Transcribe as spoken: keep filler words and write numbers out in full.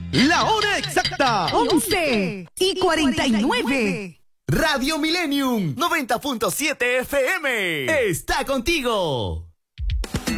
La hora exacta. once y cuarenta y nueve. Radio Millennium noventa punto siete F M está contigo.